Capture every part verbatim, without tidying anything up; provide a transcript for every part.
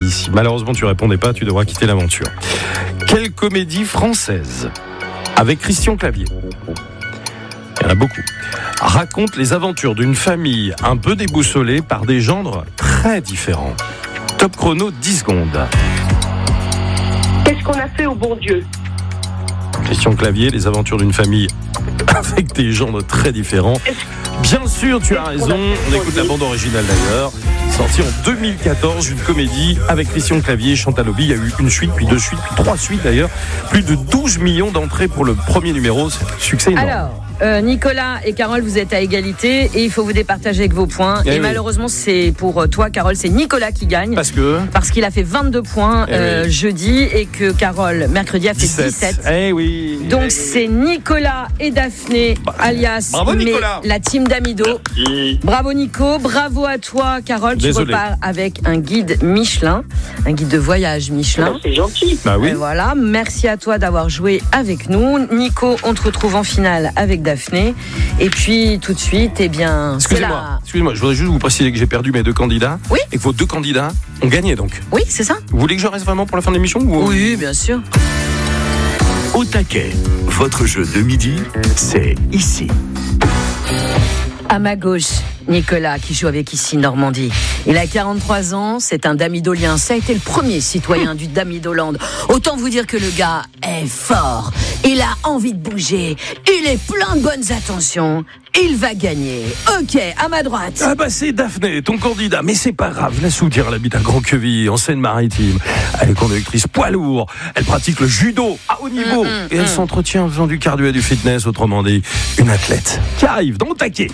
ici. Malheureusement, tu répondais pas, tu devras quitter l'aventure. Quelle comédie française, avec Christian Clavier, il y en a beaucoup, raconte les aventures d'une famille un peu déboussolée par des genres très différents? Top chrono, dix secondes. Qu'est-ce qu'on a fait au bon Dieu? Christian Clavier, les aventures d'une famille avec des genres très différents. Bien sûr, tu as raison. On écoute la bande originale d'ailleurs. Sortie en deux mille quatorze, une comédie avec Christian Clavier et Chantal Lobby. Il y a eu une suite, puis deux suites, puis trois suites d'ailleurs. Plus de douze millions d'entrées pour le premier numéro. C'est un succès énorme. Alors, euh, Nicolas et Carole, vous êtes à égalité et il faut vous départager avec vos points. Eh et oui. malheureusement, c'est pour toi, Carole, c'est Nicolas qui gagne. Parce que Parce qu'il a fait vingt-deux points Eh euh, oui. jeudi et que Carole, mercredi, a fait dix-sept. dix-sept. Eh oui. Donc Eh c'est Nicolas et Daphné, Bah, alias bravo, mais Nicolas. la team d'Amido. Merci. Bravo Nico, bravo à toi Carole. Désolé. Tu repars avec un guide Michelin, un guide de voyage Michelin. C'est gentil. Bah oui. Et voilà, merci à toi d'avoir joué avec nous. Nico, on te retrouve en finale avec Daphné. Et puis tout de suite, eh bien, c'est Excusez-moi, la... excusez-moi, je voudrais juste vous préciser que j'ai perdu mes deux candidats. Oui. Et que vos deux candidats ont gagné donc. Oui, c'est ça? Vous voulez que je reste vraiment pour la fin de l'émission ou... Oui, bien sûr. Au taquet, votre jeu de midi, c'est ici. À ma gauche, Nicolas qui joue avec Ici Normandie. Il a quarante-trois ans, c'est un damidolien. Ça a été le premier citoyen du Damidoland. Autant vous dire que le gars est fort. Il a envie de bouger. Il est plein de bonnes intentions. Il va gagner. Ok, à ma droite. Ah bah c'est Daphné, ton candidat, mais c'est pas grave, laisse-vous dire, elle habite à Grand-Quevilly, en Seine-Maritime. Elle est conductrice poids lourd, elle pratique le judo à haut niveau, Mmh, mmh, et elle mmh. s'entretient en faisant du cardio et du fitness, autrement dit, une athlète qui arrive dans le taquet.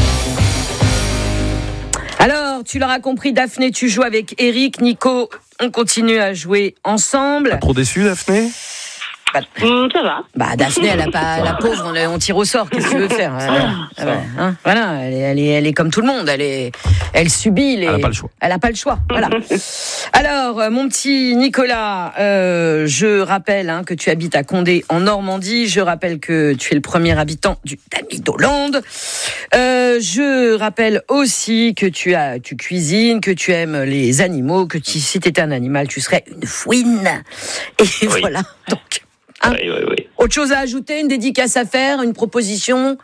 Alors, tu l'auras compris, Daphné, tu joues avec Eric. Nico, on continue à jouer ensemble. Pas trop déçu, Daphné? Hum, ça va. Bah, Daphné, elle a pas, la pauvre, on, on tire au sort. Qu'est-ce que tu veux faire? Euh, ouais, hein, voilà, elle est, elle est, elle est comme tout le monde. Elle est, elle subit les. Elle a pas le choix. Elle a pas le choix. Voilà. Alors, euh, mon petit Nicolas, euh, je rappelle hein, que tu habites à Condé, en Normandie. Je rappelle que tu es le premier habitant du Damidoland. Euh, je rappelle aussi que tu as, tu cuisines, que tu aimes les animaux, que tu, si tu étais un animal, tu serais une fouine. Et Oui. voilà. Donc. Hein? Oui, oui, oui. Autre chose à ajouter, une dédicace à faire, une proposition?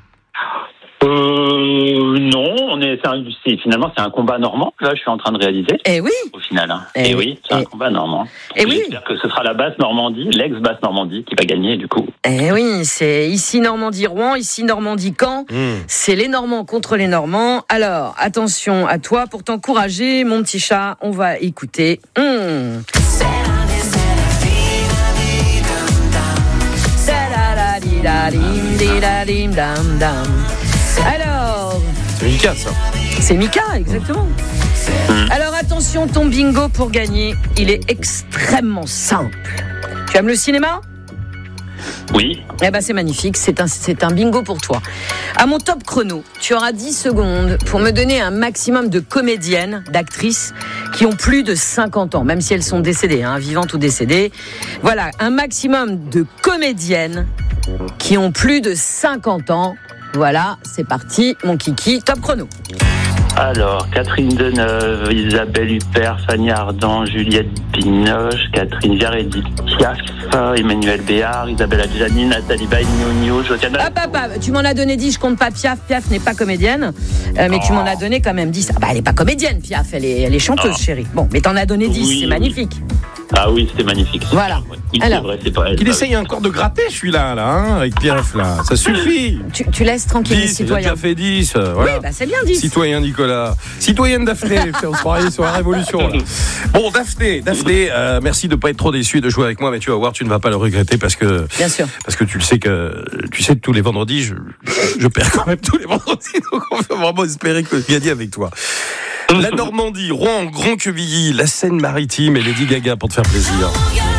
Euh, non, on est, c'est un- c'est- finalement, c'est un combat normand que là, je suis en train de réaliser, Eh oui, au final. Hein. Eh Et, oui, c'est eh- un combat normand. eh oui. J'espère que ce sera la basse Normandie, l'ex-basse Normandie, qui va gagner, du coup. eh oui, c'est ici Normandie-Rouen, ici Normandie-Caen. Mmh. C'est les Normands contre les Normands. Alors, attention à toi pour t'encourager, mon petit chat. On va écouter. Mmh. Alors, C'est Mika, ça. c'est Mika, exactement. Alors attention, ton bingo pour gagner, il est extrêmement simple. Tu aimes le cinéma ? Oui, Eh ben c'est magnifique, c'est un, c'est un bingo pour toi. À mon top chrono, tu auras dix secondes pour me donner un maximum de comédiennes, d'actrices qui ont plus de cinquante ans, même si elles sont décédées, hein, vivantes ou décédées. Voilà, un maximum de comédiennes qui ont plus de cinquante ans. Voilà, c'est parti, mon kiki, top chrono. alors, Catherine Deneuve, Isabelle Huppert, Fanny Ardant, Juliette Binoche, Catherine Viard, Edith Piaf, Emmanuel Béard, Isabelle Adjani, Nathalie Baye, Nio, Josiane... Hop, hop, hop, tu m'en as donné dix, je compte pas Piaf. Piaf n'est pas comédienne, euh, mais tu m'en as donné quand même dix. Ah bah elle est pas comédienne, Piaf, elle est, elle est chanteuse, Oh. chérie. Bon, mais t'en as donné dix, Oui, c'est oui. magnifique. Ah oui, c'était magnifique. Voilà. Oui, Alors. c'est vrai, c'est pas elle. Il essaye encore de gratter celui-là, là, hein, avec Pierre, là. Ça suffit. Tu, tu laisses tranquille les dix, il a citoyens. déjà fait dix. euh, Oui, Voilà. bah c'est bien dix. Citoyen Nicolas, citoyenne Daphné, on se croirait sur la révolution. Là. Bon, Daphné, Daphné, euh, merci de pas être trop déçu de jouer avec moi, mais tu vas voir, tu ne vas pas le regretter parce que Bien sûr. parce que tu le sais que tu sais que tous les vendredis, je, je perds quand même tous les vendredis, donc on peut vraiment espérer que je gagne avec toi. La Normandie, Rouen, Grand-Quevilly, la Seine-Maritime et Lady Gaga pour te faire plaisir.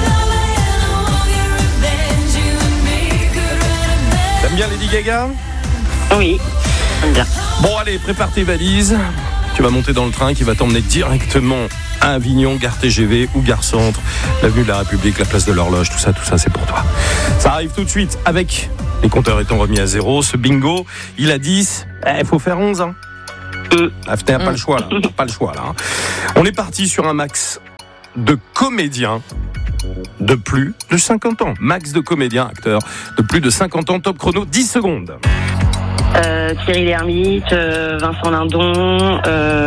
T'aimes bien Lady Gaga ? Oui, j'aime bien. Bon allez, prépare tes valises. Tu vas monter dans le train qui va t'emmener directement à Avignon, gare T G V ou gare Centre, l'avenue de la République, la place de l'Horloge, tout ça, tout ça, c'est pour toi. Ça arrive tout de suite avec les compteurs étant remis à zéro. Ce bingo, il a dix. Il faut faire onze. Hein. Euh. Daphné n'a pas le choix là. Pas le choix là. hein. On est parti sur un max de comédiens de plus de cinquante ans. Max de comédiens, acteurs de plus de cinquante ans. Top chrono, dix secondes. Euh, Thierry Lhermitte, euh, Vincent Lindon,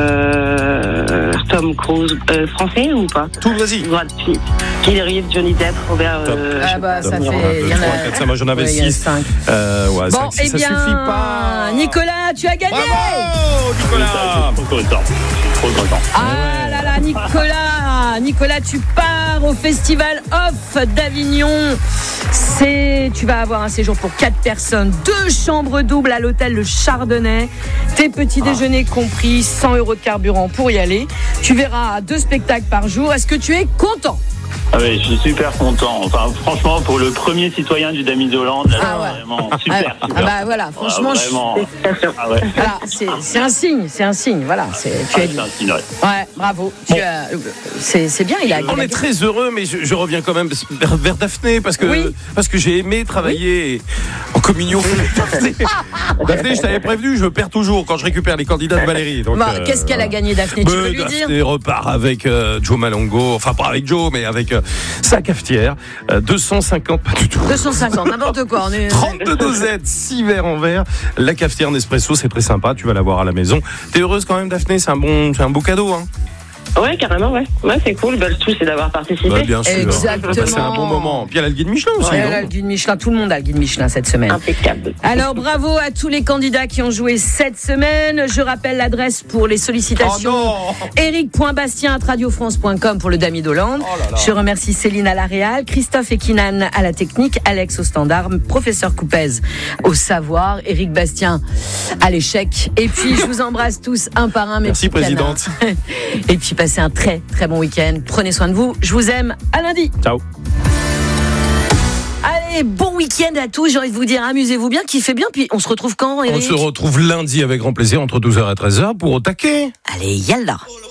euh, Tom Cruise, euh, français ou pas? Tout, vas-y. Brad Pitt, Keanu Reeves, Johnny Depp, Robert. Euh, Ah bah ça Top. fait. Il y en trois, a quatre, cinq, moi j'en avais ouais, il y a six. cinq. Euh, ouais, Bon, cinq, six, eh ça bien, suffit pas. Nicolas, tu as gagné. Bravo, Nicolas. Trop content. Trop content. Ah là là, Nicolas, Nicolas, tu pars au Festival Off d'Avignon. C'est, tu vas avoir un séjour pour quatre personnes, deux chambres doubles à l'hôtel Le Chardonnay, tes petits déjeuners compris, cent euros de carburant pour y aller. Tu verras deux spectacles par jour. Est-ce que tu es content? Ah oui, je suis super content. Enfin, franchement, pour le premier citoyen du Dami d'Hollande, là, Ah ouais. vraiment super, Ah, super. ah bah voilà, franchement, Ah, vraiment. Ah ouais. Voilà, c'est, c'est un signe, c'est un signe. Voilà, c'est, tu Ah, as c'est un signe, ouais. ouais, bravo. Tu as, c'est, c'est bien, il a. On il a- est très heureux, mais je, je reviens quand même vers, vers Daphné parce que Oui. parce que j'ai aimé travailler en communion avec Daphné. Daphné, je t'avais prévenu, je perds toujours quand je récupère les candidats de Valérie. Donc, Bon, euh, qu'est-ce qu'elle a gagné, Daphné? Tu bah, peux lui dire? Daphné repart avec euh, Joe Malongo, enfin pas avec Joe, mais avec euh, sa cafetière, euh, deux cent cinquante, pas du tout. deux cent cinquante, n'importe quoi. On est... trente-deux dosettes, six verres en verre. La cafetière Nespresso, c'est très sympa. Tu vas l'avoir à la maison. T'es heureuse quand même, Daphné? C'est un bon, c'est un beau cadeau, hein? Ouais, carrément, ouais. Ouais, c'est cool. Bah, le tout, c'est d'avoir participé. Bah, bien sûr. Exactement. Bah, c'est un bon moment. Puis elle a le guide Michelin aussi. Ouais, elle non a le guide Michelin, tout le monde a le guide Michelin cette semaine. Impeccable. Alors bravo à tous les candidats qui ont joué cette semaine. Je rappelle l'adresse pour les sollicitations. Oh non. Eric point bastien arobase radio france point com pour le Dami d'Hollande. Oh là là. Je remercie Céline à la réal, Christophe et Kinan à la technique, Alex au standard, professeur Coupez au savoir, Eric Bastien à l'échec. Et puis je vous embrasse tous un par un, mes Merci, petits canards. présidente. Et puis passez un très très bon week-end. Prenez soin de vous. Je vous aime. À lundi. Ciao. Allez, bon week-end à tous. J'ai envie de vous dire, amusez-vous bien, kiffez bien. Puis on se retrouve quand, Eric? On se retrouve lundi avec grand plaisir entre douze heures et treize heures pour Au taquet. Allez, yallah.